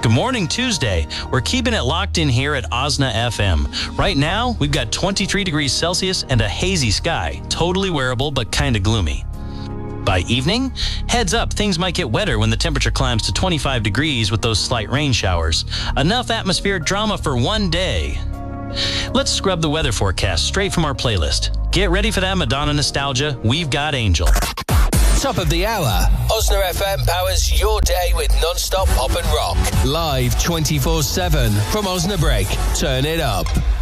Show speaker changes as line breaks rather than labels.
Good morning, Tuesday. We're keeping it locked in here at Osna FM. Right now, we've got 23 degrees Celsius and a hazy sky. Totally wearable, but kind of gloomy. By evening, heads up, things might get wetter when the temperature climbs to 25 degrees with those slight rain showers. Enough atmospheric drama for one day. Let's scrub the weather forecast straight from our playlist. Get ready for that Madonna nostalgia. We've got Angel.
Top of the hour. Osna FM powers your day with non-stop pop and rock. Live 24/7 from Osnabrück. Turn it up.